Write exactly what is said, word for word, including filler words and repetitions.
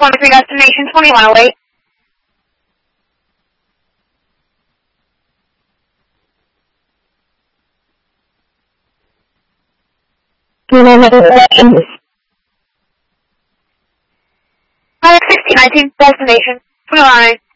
one three, destination twenty-one oh eight. Pilot sixteen nineteen, destination twenty-one oh eight.